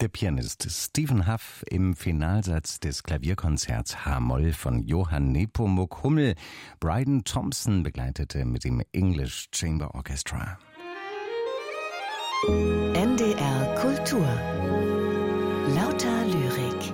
Der Pianist Stephen Hough im Finalsatz des Klavierkonzerts H-Moll von Johann Nepomuk Hummel. Bryden Thompson begleitete mit dem English Chamber Orchestra. NDR Kultur. Lauter Lyrik.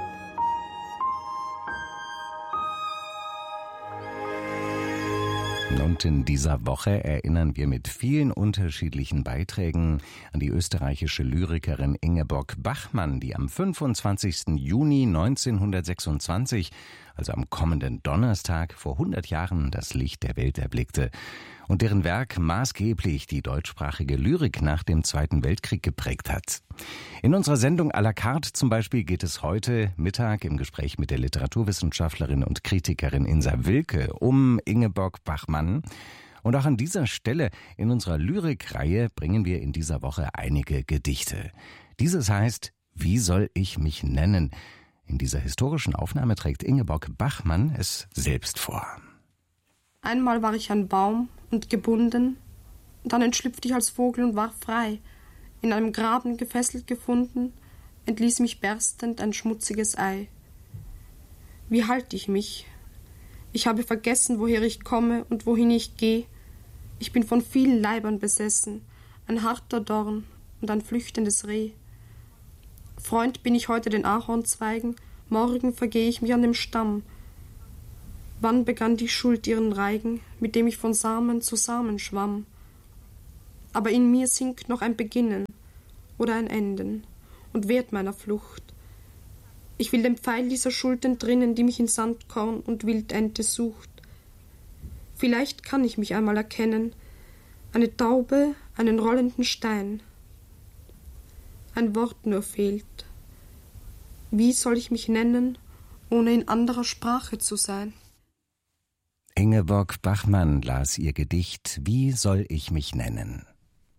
Und in dieser Woche erinnern wir mit vielen unterschiedlichen Beiträgen an die österreichische Lyrikerin Ingeborg Bachmann, die am 25. Juni 1926, also am kommenden Donnerstag, vor 100 Jahren das Licht der Welt erblickte und deren Werk maßgeblich die deutschsprachige Lyrik nach dem Zweiten Weltkrieg geprägt hat. In unserer Sendung à la carte zum Beispiel geht es heute Mittag im Gespräch mit der Literaturwissenschaftlerin und Kritikerin Insa Wilke um Ingeborg Bachmann. Und auch an dieser Stelle in unserer Lyrikreihe bringen wir in dieser Woche einige Gedichte. Dieses heißt »Wie soll ich mich nennen?« In dieser historischen Aufnahme trägt Ingeborg Bachmann es selbst vor. Einmal war ich ein Baum und gebunden, dann entschlüpfte ich als Vogel und war frei, in einem Graben gefesselt gefunden, entließ mich berstend ein schmutziges Ei. Wie halte ich mich? Ich habe vergessen, woher ich komme und wohin ich gehe. Ich bin von vielen Leibern besessen, ein harter Dorn und ein flüchtendes Reh. Freund bin ich heute den Ahornzweigen, morgen vergehe ich mich an dem Stamm. Wann begann die Schuld ihren Reigen, mit dem ich von Samen zu Samen schwamm? Aber in mir sinkt noch ein Beginnen oder ein Enden und wehrt meiner Flucht. Ich will dem Pfeil dieser Schuld entrinnen, die mich in Sandkorn und Wildente sucht. Vielleicht kann ich mich einmal erkennen, eine Taube, einen rollenden Stein. Ein Wort nur fehlt. Wie soll ich mich nennen, ohne in anderer Sprache zu sein? Ingeborg Bachmann las ihr Gedicht »Wie soll ich mich nennen?«